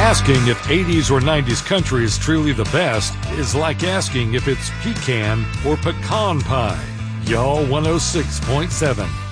Asking if 80s or 90s country is truly the best is like asking if it's pecan or pecan pie. Y'all 106.7.